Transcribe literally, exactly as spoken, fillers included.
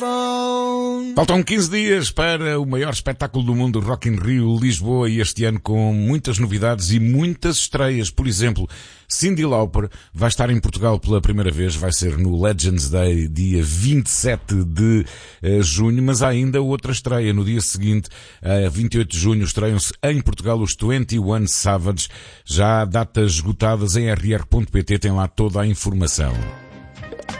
Faltam quinze dias para o maior espetáculo do mundo, Rock in Rio, Lisboa, e este ano com muitas novidades e muitas estreias. Por exemplo, Cyndi Lauper vai estar em Portugal pela primeira vez, vai ser no Legends Day, dia vinte e sete de junho, mas há ainda outra estreia. No dia seguinte, a vinte e oito de junho, estreiam-se em Portugal os vinte e um Savage. Já há datas esgotadas em r r ponto p t, tem lá toda a informação.